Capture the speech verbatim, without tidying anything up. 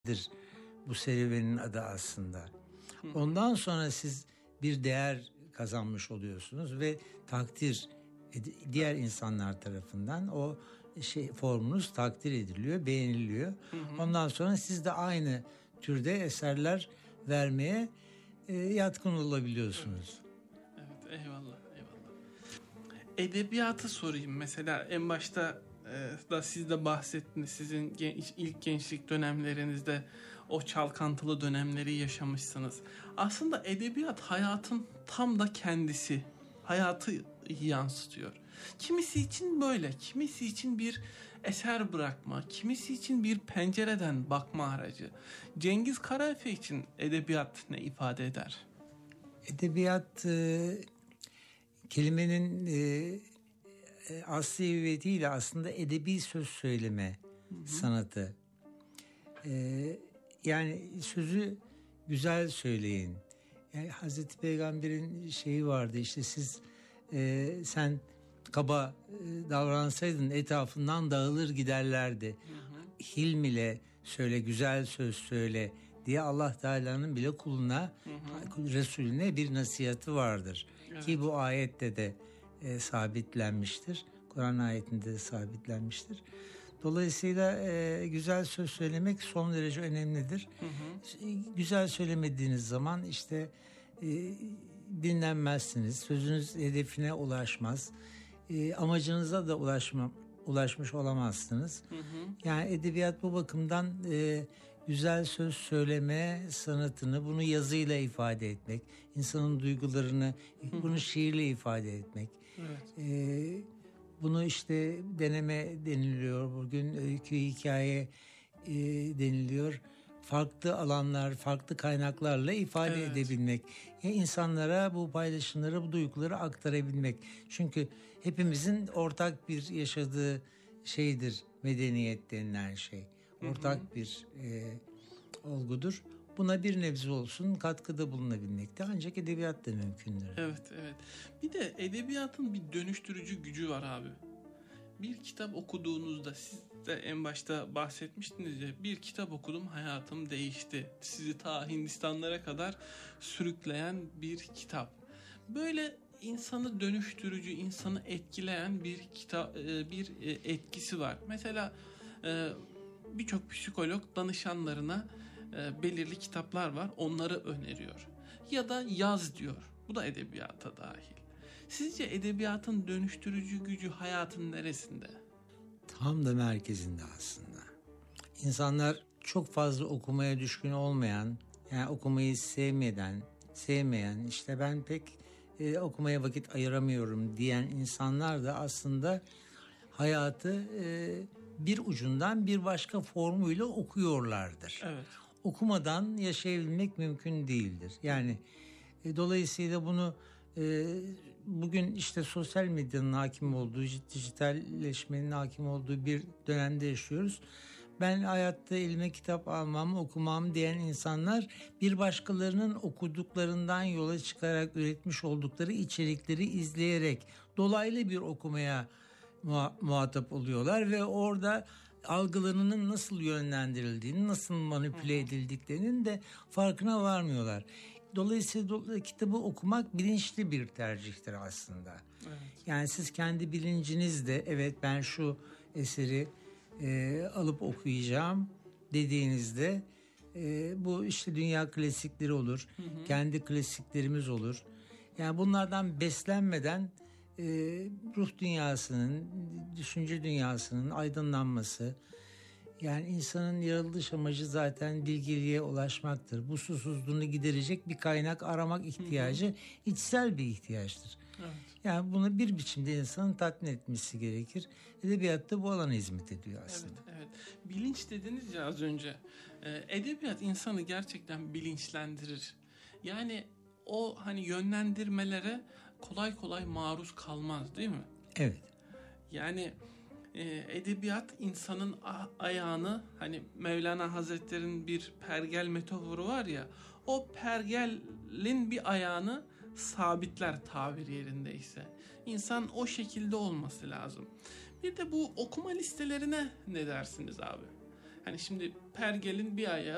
bu serüvenin adı aslında. Ondan sonra siz bir değer kazanmış oluyorsunuz ve takdir diğer insanlar tarafından o şey formunuz takdir ediliyor, beğeniliyor. Hı hı. Ondan sonra siz de aynı türde eserler vermeye e, yatkın olabiliyorsunuz. Evet. Evet, eyvallah, eyvallah. Edebiyatı sorayım mesela, en başta e, da siz de bahsettiniz, sizin genç, ilk gençlik dönemlerinizde o çalkantılı dönemleri yaşamışsınız. Aslında edebiyat hayatın tam da kendisi, hayatı yansıtıyor. Kimisi için böyle, kimisi için bir eser bırakma, kimisi için bir pencereden bakma aracı. Cengiz Karaefe için edebiyat ne ifade eder? Edebiyat e, kelimenin e, asli hüviyetiyle aslında edebi söz söyleme hı hı. sanatı. E, yani sözü güzel söyleyin. Yani Hazreti Peygamber'in şeyi vardı, işte siz e, sen kaba e, davransaydın etrafından dağılır giderlerdi. Hı hı. Hilm ile söyle, güzel söz söyle diye Allah Teala'nın bile kuluna, hı hı. Resulüne bir nasihatı vardır. Evet. Ki bu ayette de e, sabitlenmiştir. Kur'an ayetinde de sabitlenmiştir. Dolayısıyla e, güzel söz söylemek son derece önemlidir. Hı hı. Güzel söylemediğiniz zaman işte e, dinlenmezsiniz. Sözünüz hedefine ulaşmaz. E, amacınıza da ulaşma, ulaşmış olamazsınız. Hı hı. Yani edebiyat bu bakımdan e, güzel söz söyleme sanatını, bunu yazıyla ifade etmek, insanın duygularını, hı hı. bunu şiirle ifade etmek. Evet. E, bunu işte deneme deniliyor, bugün öykü, hikaye e, deniliyor. Farklı alanlar, farklı kaynaklarla ifade evet. edebilmek. Yani insanlara bu paylaşımları, bu duyguları aktarabilmek. Çünkü hepimizin ortak bir yaşadığı şeydir medeniyet denilen şey. Ortak hı hı. bir e, olgudur. Buna bir nebze olsun katkıda bulunabilmek de ancak edebiyatla mümkündür. Evet, evet. Bir de edebiyatın bir dönüştürücü gücü var abi. Bir kitap okuduğunuzda, siz de en başta bahsetmiştiniz ya, bir kitap okudum hayatım değişti. Sizi ta Hindistanlara kadar sürükleyen bir kitap. Böyle insanı dönüştürücü, insanı etkileyen bir kitap, bir etkisi var. Mesela birçok psikolog danışanlarına belirli kitaplar var, onları öneriyor. Ya da yaz diyor. Bu da edebiyata dahil. Sizce edebiyatın dönüştürücü gücü hayatın neresinde? Tam da merkezinde aslında. İnsanlar çok fazla okumaya düşkün olmayan, yani okumayı sevmeden, sevmeyen, işte ben pek e, okumaya vakit ayıramıyorum diyen insanlar da aslında hayatı e, bir ucundan bir başka formuyla okuyorlardır. Evet. Okumadan yaşayabilmek mümkün değildir. Yani e, dolayısıyla bunu e, bugün işte sosyal medyanın hakim olduğu, dijitalleşmenin hakim olduğu bir dönemde yaşıyoruz. Ben hayatta elime kitap almam, okumam diyen insanlar bir başkalarının okuduklarından yola çıkarak üretmiş oldukları içerikleri izleyerek dolaylı bir okumaya muhatap oluyorlar ve orada algılarının nasıl yönlendirildiğini, nasıl manipüle edildiklerinin de farkına varmıyorlar. Dolayısıyla kitabı okumak bilinçli bir tercihtir aslında. Evet. Yani siz kendi bilincinizde evet ben şu eseri e, alıp okuyacağım dediğinizde e, bu işte dünya klasikleri olur, hı hı. kendi klasiklerimiz olur. Yani bunlardan beslenmeden e, ruh dünyasının, düşünce dünyasının aydınlanması, yani insanın yaratılış amacı zaten bilgiliğe ulaşmaktır. Bu susuzluğunu giderecek bir kaynak aramak ihtiyacı hı hı. içsel bir ihtiyaçtır. Evet. Yani bunu bir biçimde insanın tatmin etmesi gerekir. Edebiyatta bu alana hizmet ediyor aslında. Evet, evet. Bilinç dediniz ya az önce. Edebiyat insanı gerçekten bilinçlendirir. Yani o hani yönlendirmelere kolay kolay maruz kalmaz, değil mi? Evet. Yani edebiyat insanın ayağını, hani Mevlana Hazretleri'nin bir pergel metaforu var ya, o pergelin bir ayağını sabitler tabir yerindeyse. İnsan o şekilde olması lazım. Bir de bu okuma listelerine ne dersiniz abi? Hani şimdi pergelin bir ayağı